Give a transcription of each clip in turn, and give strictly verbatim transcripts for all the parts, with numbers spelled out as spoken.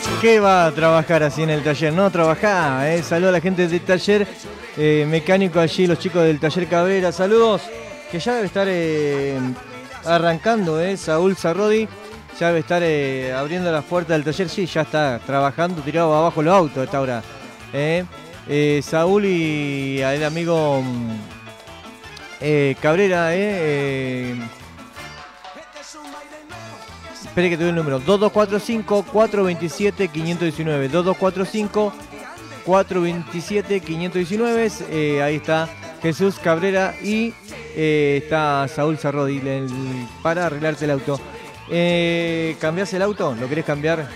¿Qué va a trabajar así en el taller? No, trabajá, eh. Saludos a la gente del taller eh, mecánico allí, los chicos del taller Cabrera. Saludos, que ya debe estar eh, arrancando, eh. Saúl Sarrodi ya debe estar eh, abriendo las puertas del taller. Sí, ya está trabajando, tirado abajo los autos a esta hora. Eh. Eh, Saúl y el amigo eh, Cabrera, eh, eh. Espere que te doy el número. dos dos cuatro cinco, cuatro dos siete, cinco uno nueve. dos dos cuatro cinco, cuatro dos siete, cinco uno nueve. Eh, ahí está Jesús Cabrera y eh, está Saúl Sarrodi para arreglarte el auto. Eh, ¿Cambiás el auto? ¿Lo querés cambiar?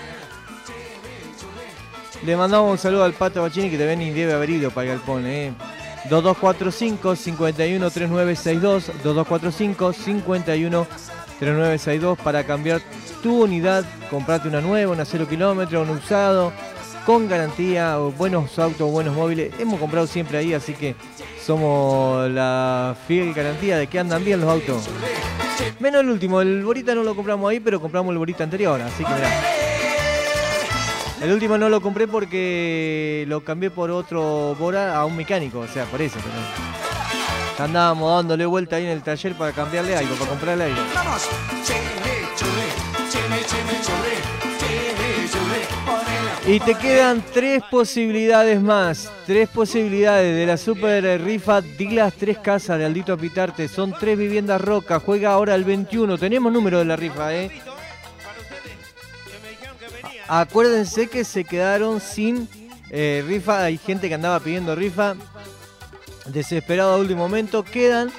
Le mandamos un saludo al Pato Bachini que te ven y debe haber ido para el galpón. Eh. dos dos cuatro cinco, cinco uno tres nueve seis dos. dos dos cuatro cinco, cinco uno tres nueve seis dos para cambiar tu unidad, comprate una nueva, una cero kilómetros, un usado, con garantía, buenos autos, buenos móviles. Hemos comprado siempre ahí, así que somos la fiel garantía de que andan bien los autos. Menos el último, el Borita no lo compramos ahí, pero compramos el Borita anterior, así que mirá. El último no lo compré porque lo cambié por otro Bora a un mecánico, o sea, por eso. Pero andábamos dándole vuelta ahí en el taller para cambiarle algo, para comprarle algo. Y te quedan tres posibilidades más. Tres posibilidades de la super rifa de las tres casas de Aldito Pitarte. Son tres viviendas Roca. Juega ahora el veintiuno. Tenemos número de la rifa, ¿eh? Acuérdense que se quedaron sin eh, rifa. Hay gente que andaba pidiendo rifa. Desesperado a último momento. Quedan.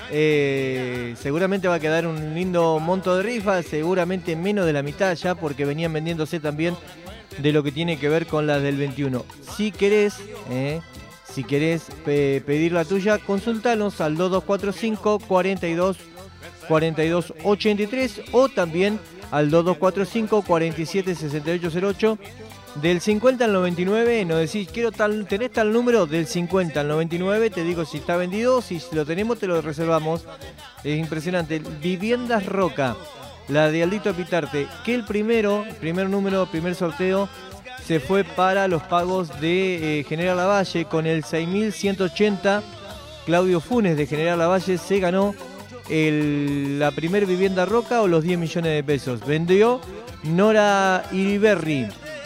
Eh, seguramente va a quedar un lindo monto de rifa. Seguramente menos de la mitad ya. Porque venían vendiéndose también de lo que tiene que ver con las del veintiuno. Si querés, eh, si querés pe- pedir la tuya, consultanos al dos dos cuatro cinco, cuarenta y dos, cuarenta y dos ochenta y tres o también al dos dos cuatro cinco, cuarenta y siete, sesenta y ocho cero ocho. Del cincuenta al noventa y nueve, nos decís, quiero tal, tenés tal número, del cincuenta al noventa y nueve, te digo si está vendido, si lo tenemos te lo reservamos. Es impresionante. Viviendas Roca, la de Aldito Pitarte, que el primero, primer número, primer sorteo, se fue para los pagos de eh, General Lavalle con el seis mil ciento ochenta. Claudio Funes de General Lavalle se ganó el, la primer vivienda Roca o los diez millones de pesos. Vendió Nora Iriberri.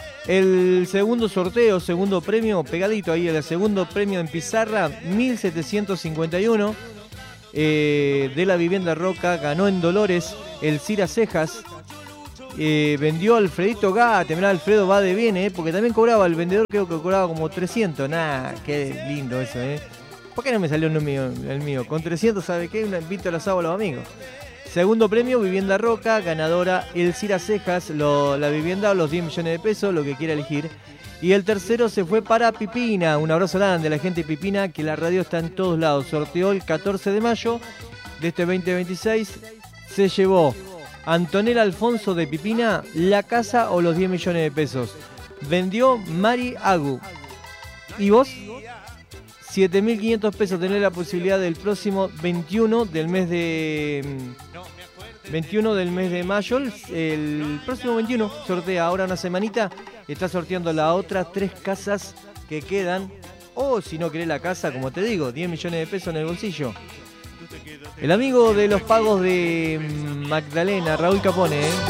El segundo sorteo, segundo premio, pegadito ahí, el segundo premio en pizarra, mil setecientos cincuenta y uno. Eh, de la vivienda Roca, ganó en Dolores el Cira Cejas. Eh, vendió Alfredito Gate. Mirá, Alfredo va de bien, eh, porque también cobraba el vendedor, creo que cobraba como trescientos. Nah, qué lindo eso, eh. ¿Por qué no me salió el mío? El mío? Con trescientos, ¿sabe qué? Un invito al asado a los amigos. Segundo premio, vivienda Roca, ganadora el Cira Cejas, lo, la vivienda, los diez millones de pesos, lo que quiera elegir. Y el tercero se fue para Pipina. Un abrazo grande a la gente de Pipina, que la radio está en todos lados. Sorteó el catorce de mayo de este veinte veintiséis. Se llevó Antonella Alfonso de Pipina, la casa o los diez millones de pesos. Vendió Mari Agu. ¿Y vos? siete mil quinientos pesos. Tenés la posibilidad del próximo veintiuno del mes de... veintiuno del mes de mayo. El, el próximo veintiuno sortea ahora una semanita. Está sorteando las otras tres casas que quedan. O si no querés la casa, como te digo, diez millones de pesos en el bolsillo. El amigo de los pagos de Magdalena, Raúl Capone, ¿eh?